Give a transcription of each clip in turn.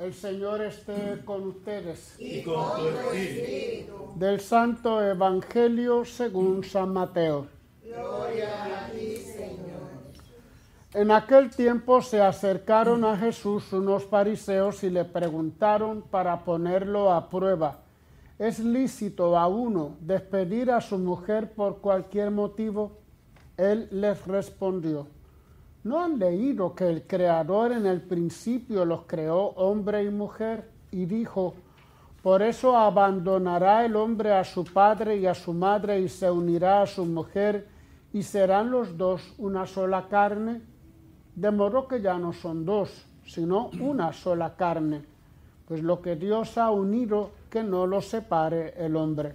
El Señor esté con ustedes. Y con tu espíritu. Del Santo Evangelio según San Mateo. Gloria a ti, Señor. En aquel tiempo se acercaron a Jesús unos fariseos y le preguntaron para ponerlo a prueba: ¿es lícito a uno despedir a su mujer por cualquier motivo? Él les respondió: ¿no han leído que el Creador en el principio los creó hombre y mujer? Y dijo: por eso abandonará el hombre a su padre y a su madre y se unirá a su mujer y serán los dos una sola carne. De modo que ya no son dos, sino una sola carne. Pues lo que Dios ha unido, que no lo separe el hombre.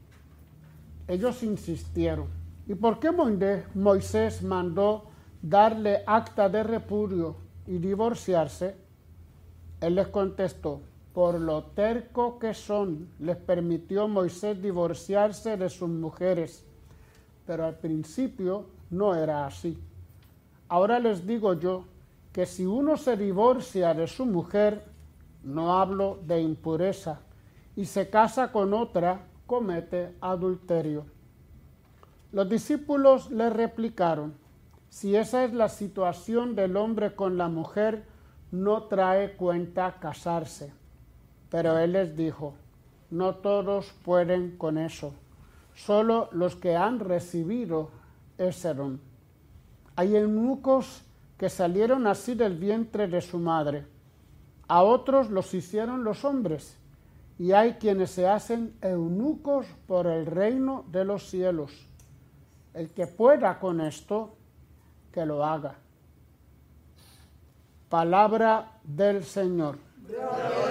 Ellos insistieron: ¿y por qué Moisés mandó darle acta de repudio y divorciarse? Él les contestó: por lo terco que son, les permitió Moisés divorciarse de sus mujeres, pero al principio no era así. Ahora les digo yo que si uno se divorcia de su mujer, no hablo de impureza, y se casa con otra, comete adulterio. Los discípulos le replicaron: si esa es la situación del hombre con la mujer, no trae cuenta casarse. Pero él les dijo: no todos pueden con eso, solo los que han recibido ese don. Hay eunucos que salieron así del vientre de su madre, a otros los hicieron los hombres, y hay quienes se hacen eunucos por el reino de los cielos. El que pueda con esto, que lo haga. Palabra del Señor. Gloria